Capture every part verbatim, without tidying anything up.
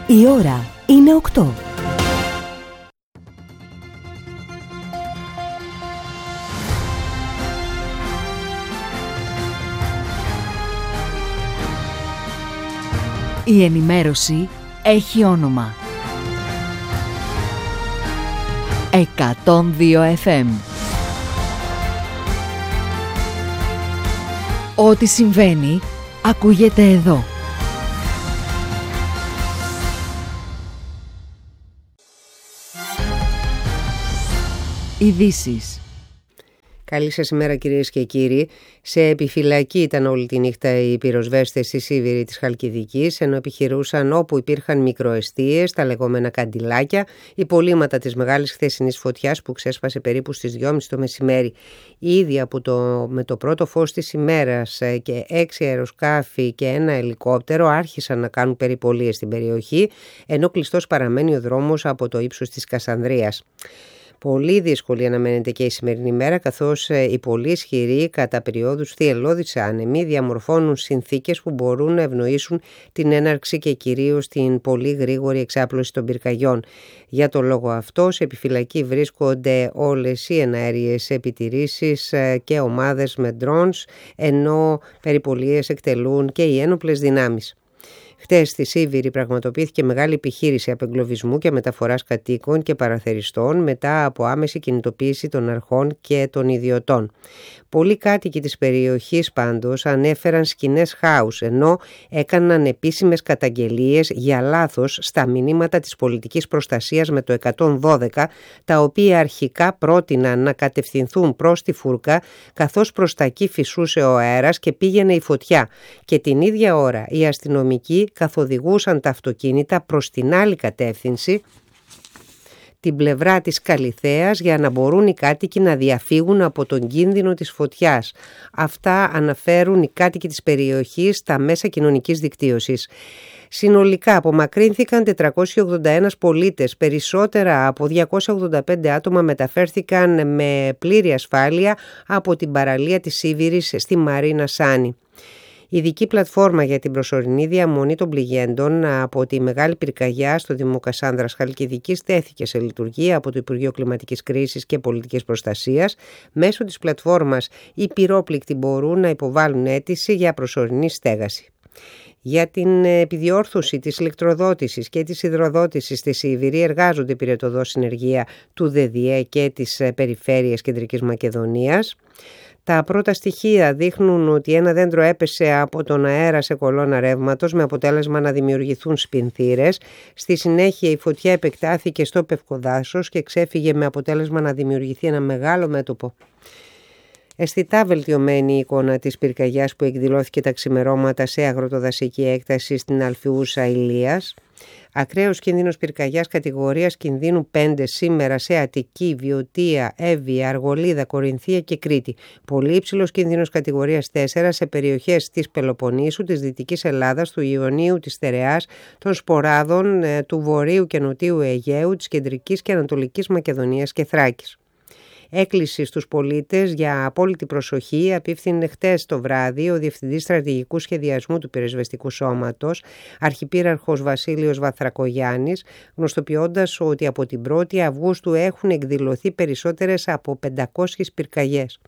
Η ώρα είναι οκτώ. Η ενημέρωση έχει όνομα. εκατόν δύο εφ εμ. Ό,τι συμβαίνει, ακούγεται εδώ. Ειδήσεις. Καλή σας ημέρα κυρίες και κύριοι. Σε επιφυλακή ήταν όλη τη νύχτα οι πυροσβέστες στη Σίβηρη της Χαλκιδικής, ενώ επιχειρούσαν όπου υπήρχαν μικροεστίες, τα λεγόμενα καντιλάκια, υπολείμματα της μεγάλης χθεσινής φωτιάς που ξέσπασε περίπου στις δυόμιση το μεσημέρι. Ήδη από το, με το πρώτο φως της ημέρας και έξι αεροσκάφη και ένα ελικόπτερο άρχισαν να κάνουν περιπολίες στην περιοχή, ενώ κλειστός παραμένει ο δρόμος από το ύψος της Κασανδρίας. Πολύ δύσκολη αναμένεται και η σημερινή μέρα, καθώς οι πολύ ισχυροί κατά περιόδους θυελλώδεις άνεμοι διαμορφώνουν συνθήκες που μπορούν να ευνοήσουν την έναρξη και κυρίως την πολύ γρήγορη εξάπλωση των πυρκαγιών. Για το λόγο αυτό, σε επιφυλακή βρίσκονται όλες οι εναέριες επιτηρήσεις και ομάδες με drones, ενώ περιπολίες εκτελούν και οι ένοπλες δυνάμεις. Χτες στη Σίβηρη πραγματοποιήθηκε μεγάλη επιχείρηση απεγκλωβισμού και μεταφοράς κατοίκων και παραθεριστών μετά από άμεση κινητοποίηση των αρχών και των ιδιωτών. Πολλοί κάτοικοι της περιοχής πάντως ανέφεραν σκηνές χάους, ενώ έκαναν επίσημες καταγγελίες για λάθος στα μηνύματα της πολιτικής προστασίας με το εκατόν δώδεκα, τα οποία αρχικά πρότειναν να κατευθυνθούν προς τη φούρκα, καθώς προς τα εκεί φυσούσε ο αέρας και πήγαινε η φωτιά, και την ίδια ώρα οι αστυνομικοί καθοδηγούσαν τα αυτοκίνητα προς την άλλη κατεύθυνση, την πλευρά της Καλιθέας, για να μπορούν οι κάτοικοι να διαφύγουν από τον κίνδυνο της φωτιάς. Αυτά αναφέρουν οι κάτοικοι της περιοχής στα μέσα κοινωνικής δικτύωσης. Συνολικά απομακρύνθηκαν τετρακόσιοι ογδόντα ένα πολίτες, περισσότερα από διακόσια ογδόντα πέντε άτομα μεταφέρθηκαν με πλήρη ασφάλεια από την παραλία της Σίβηρης στη Μαρίνα Σάνι. Η ειδική πλατφόρμα για την προσωρινή διαμονή των πληγέντων από τη μεγάλη πυρκαγιά στο Δήμο Κασάνδρας Χαλκιδικής τέθηκε σε λειτουργία από το Υπουργείο Κλιματικής Κρίσης και Πολιτικής Προστασίας. Μέσω της πλατφόρμας οι πυρόπληκτοι μπορούν να υποβάλουν αίτηση για προσωρινή στέγαση. Για την επιδιόρθωση της ηλεκτροδότησης και της υδροδότησης στη Σίβηρη εργάζονται πυρετωδώς συνεργεία του ΔΕΔΙΕ και της Περιφέρειας Κεντρικής Μακεδονίας. Τα πρώτα στοιχεία δείχνουν ότι ένα δέντρο έπεσε από τον αέρα σε κολόνα ρεύματος με αποτέλεσμα να δημιουργηθούν σπινθήρες. Στη συνέχεια η φωτιά επεκτάθηκε στο πευκοδάσος και ξέφυγε με αποτέλεσμα να δημιουργηθεί ένα μεγάλο μέτωπο. Αισθητά βελτιωμένη η εικόνα της πυρκαγιάς που εκδηλώθηκε τα ξημερώματα σε αγροτοδασική έκταση στην Αλφιούσα Ηλίας. Ακραίος κίνδυνος πυρκαγιάς κατηγορίας κινδύνου πέντε σήμερα σε Αττική, Βιωτία, Εύβοια, Αργολίδα, Κορινθία και Κρήτη. Πολύ υψηλός κίνδυνος κατηγορίας τέσσερα σε περιοχές της Πελοποννήσου, της Δυτικής Ελλάδας, του Ιωνίου, της Στερεάς, των Σποράδων, του Βορείου και Νοτίου Αιγαίου, της Κεντρικής και Ανατολικής Μακεδονίας και Θράκης. Έκκληση στους πολίτες για απόλυτη προσοχή απίφθινε χτες το βράδυ ο Διευθυντής Στρατηγικού Σχεδιασμού του Πυροσβεστικού Σώματος, Αρχιπύραρχος Βασίλειος Βαθρακογιάννης, γνωστοποιώντας ότι από την πρώτη Αυγούστου έχουν εκδηλωθεί περισσότερες από πεντακόσιες πυρκαγιές.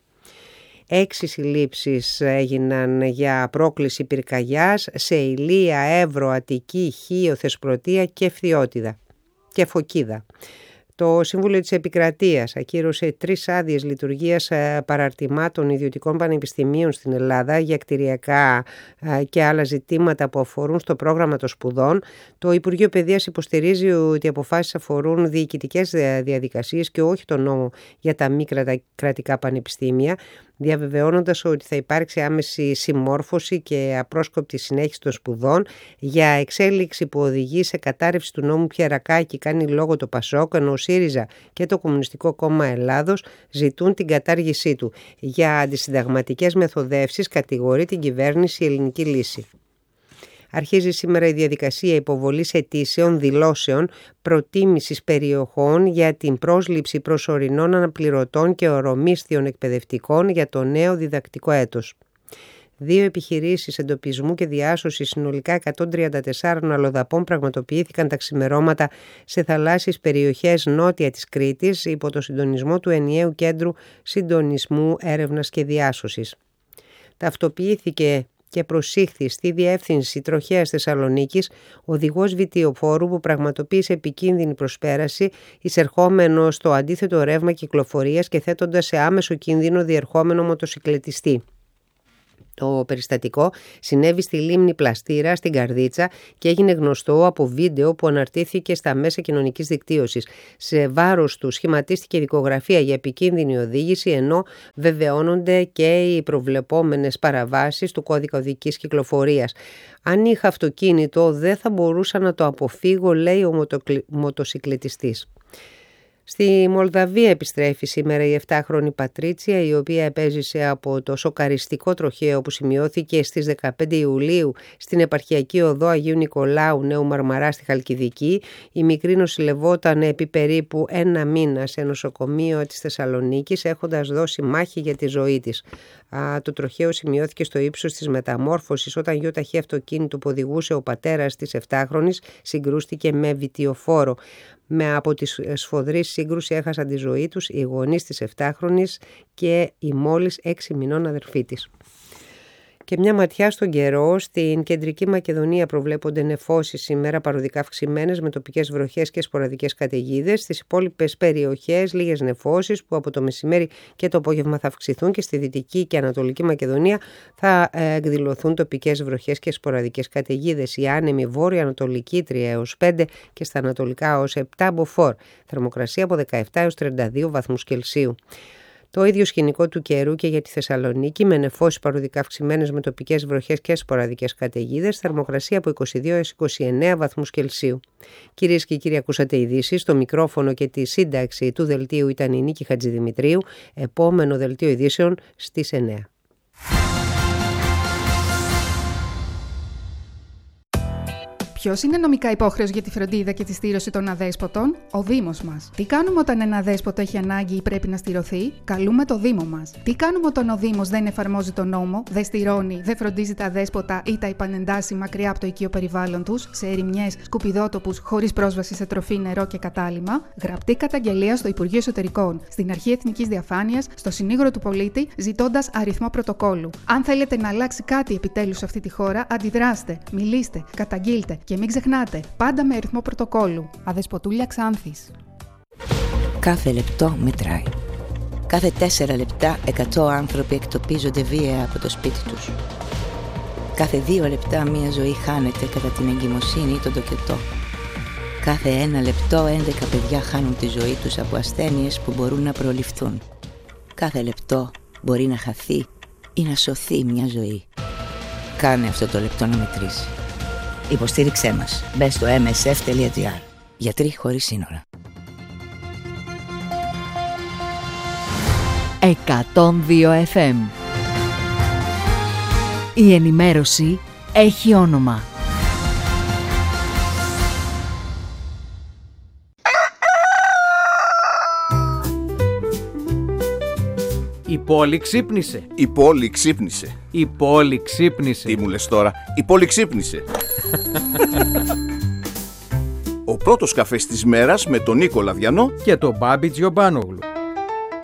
Έξι συλλήψεις έγιναν για πρόκληση πυρκαγιάς σε Ηλία, Εύρο, Αττική, Χίο, Θεσπρωτεία και Φθιώτιδα και Φωκίδα. Το Σύμβουλο της Επικρατείας ακύρωσε τρεις άδειες λειτουργίας παραρτημάτων ιδιωτικών πανεπιστημίων στην Ελλάδα για κτηριακά και άλλα ζητήματα που αφορούν στο πρόγραμμα των σπουδών. Το Υπουργείο Παιδείας υποστηρίζει ότι οι αποφάσεις αφορούν διοικητικές διαδικασίες και όχι τον νόμο για τα μη κρατικά πανεπιστήμια, διαβεβαιώνοντας ότι θα υπάρξει άμεση συμμόρφωση και απρόσκοπτη συνέχιση των σπουδών. Για εξέλιξη που οδηγεί σε κατάρρευση του νόμου Πιερακάκη κάνει λόγο το Πασόκ, ενώ ο ΣΥΡΙΖΑ και το Κομμουνιστικό Κόμμα Ελλάδος ζητούν την κατάργησή του. Για αντισυνταγματικές μεθοδεύσεις κατηγορεί την κυβέρνηση η Ελληνική Λύση. Αρχίζει σήμερα η διαδικασία υποβολής αιτήσεων δηλώσεων προτίμησης περιοχών για την πρόσληψη προσωρινών αναπληρωτών και ορομίσθιων εκπαιδευτικών για το νέο διδακτικό έτος. Δύο επιχειρήσεις εντοπισμού και διάσωσης συνολικά εκατόν τριάντα τέσσερις αλλοδαπών πραγματοποιήθηκαν τα ξημερώματα σε θαλάσσιες περιοχές νότια της Κρήτης υπό το συντονισμό του Ενιαίου Κέντρου Συντονισμού Έρευνας και Διάσωσης. Ταυτοποιήθηκε και προσήχθη στη Διεύθυνση Τροχέας Θεσσαλονίκης οδηγός βιτιοφόρου που πραγματοποίησε επικίνδυνη προσπέραση εισερχόμενο στο αντίθετο ρεύμα κυκλοφορίας και θέτοντας σε άμεσο κίνδυνο διερχόμενο μοτοσικλετιστή. Το περιστατικό συνέβη στη λίμνη Πλαστήρα στην Καρδίτσα και έγινε γνωστό από βίντεο που αναρτήθηκε στα μέσα κοινωνικής δικτύωσης. Σε βάρος του σχηματίστηκε δικογραφία για επικίνδυνη οδήγηση, ενώ βεβαιώνονται και οι προβλεπόμενες παραβάσεις του κώδικα οδικής κυκλοφορίας. Αν είχα αυτοκίνητο δεν θα μπορούσα να το αποφύγω, λέει ο μοτοκλ... μοτοσικλετιστής. Στη Μολδαβία επιστρέφει σήμερα η επτάχρονη Πατρίτσια, η οποία επέζησε από το σοκαριστικό τροχαίο που σημειώθηκε στις δεκαπέντε Ιουλίου στην επαρχιακή οδό Αγίου Νικολάου Νέου Μαρμαρά στη Χαλκιδική. Η μικρή νοσηλευόταν επί περίπου ένα μήνα σε νοσοκομείο της Θεσσαλονίκης, έχοντας δώσει μάχη για τη ζωή της. Α, το τροχαίο σημειώθηκε στο ύψος της μεταμόρφωσης όταν γιο ταχύ αυτοκίνητο που οδηγούσε ο πατέρας της επτάχρονης συγκρούστηκε με βιτιοφόρο. Με από τη σφοδρή σύγκρουση έχασαν τη ζωή τους οι γονείς της επτάχρονης και η μόλις έξι μηνών αδερφή της. Και μια ματιά στον καιρό. Στην Κεντρική Μακεδονία προβλέπονται νεφώσεις σήμερα παροδικά αυξημένες με τοπικές βροχές και σποραδικές καταιγίδες. Στις υπόλοιπες περιοχές λίγες νεφώσεις που από το μεσημέρι και το απόγευμα θα αυξηθούν και στη Δυτική και Ανατολική Μακεδονία θα εκδηλωθούν τοπικές βροχές και σποραδικές καταιγίδες. Η άνεμη βόρειο-ανατολική τρία έως πέντε και στα ανατολικά ως επτά μποφόρ. Θερμοκρασία από δεκαεπτά έως τριάντα δύο βαθμούς Κελσίου. Το ίδιο σκηνικό του καιρού και για τη Θεσσαλονίκη, με νεφώσεις παροδικά αυξημένες με τοπικές βροχές και σποραδικές καταιγίδες, θερμοκρασία από είκοσι δύο έως είκοσι εννέα βαθμούς Κελσίου. Κυρίες και κύριοι, ακούσατε ειδήσεις. Στο μικρόφωνο και τη σύνταξη του δελτίου ήταν η Νίκη Χατζηδημητρίου. Επόμενο δελτίο ειδήσεων στις εννέα. Ποιος είναι νομικά υπόχρεος για τη φροντίδα και τη στήρωση των αδέσποτων? Ο Δήμος μας. Τι κάνουμε όταν ένα αδέσποτο έχει ανάγκη ή πρέπει να στηρωθεί? Καλούμε το Δήμο μας. Τι κάνουμε όταν ο Δήμος δεν εφαρμόζει τον νόμο, δεν στηρώνει, δεν φροντίζει τα αδέσποτα ή τα επανεντάσσει μακριά από το οικείο περιβάλλον τους, σε ερημιές, σκουπιδότοπους, χωρίς πρόσβαση σε τροφή, νερό και κατάλυμμα? Γραπτή καταγγελία στο Υπουργείο Εσωτερικών, στην Αρχή Εθνικής Διαφάνειας, στο Συνήγορο του Πολίτη, ζητώντας αριθμό πρωτοκόλλου. Αν θέλετε να αλλάξει κάτι επιτέλους σε αυτή τη χώρα, αντιδράστε, μιλήστε, καταγγείλτε. Και μην ξεχνάτε, πάντα με αριθμό πρωτοκόλλου. Αδεσποτούλια Ξάνθης. Κάθε λεπτό μετράει. Κάθε τέσσερα λεπτά εκατό άνθρωποι εκτοπίζονται βία από το σπίτι τους. Κάθε δύο λεπτά μία ζωή χάνεται κατά την εγκυμοσύνη ή τον τοκετό. Κάθε ένα λεπτό έντεκα παιδιά χάνουν τη ζωή τους από ασθένειες που μπορούν να προληφθούν. Κάθε λεπτό μπορεί να χαθεί ή να σωθεί μια ζωή. Κάνε αυτό το λεπτό να μετρήσει. Υποστήριξέ μας. Μπες στο εμ ες εφ τελεία τζι άρ. Γιατροί χωρίς σύνορα. εκατόν δύο εφ εμ. Η ενημέρωση έχει όνομα. Η πόλη ξύπνησε. Η πόλη ξύπνησε. Η πόλη ξύπνησε. Τι μου λες τώρα? Η πόλη ξύπνησε. Ο πρώτος καφές της μέρας με τον Νίκο Λαδιανό και τον Μπάμπη Τζιομπάνογλου.